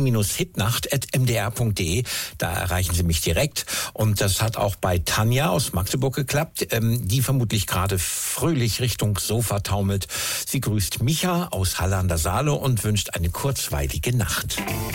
die-hitnacht@mdr.de. Da erreichen Sie mich direkt. Und das hat auch bei Tanja aus Magdeburg geklappt, die vermutlich gerade fröhlich Richtung Sofa taumelt. Sie grüßt Micha aus Halle an der Saale und wünscht eine kurzweilige Nacht.